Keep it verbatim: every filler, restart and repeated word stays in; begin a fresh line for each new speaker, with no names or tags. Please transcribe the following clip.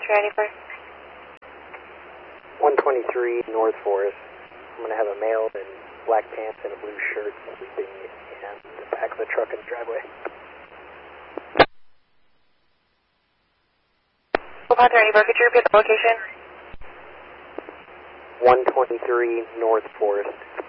ninety-four.
one twenty-three North Forest. I'm going to have a male in black pants and a blue shirt sleeping in the back of the truck in the driveway.
Papa ninety-four, could you repeat the location?
one twenty-three North Forest.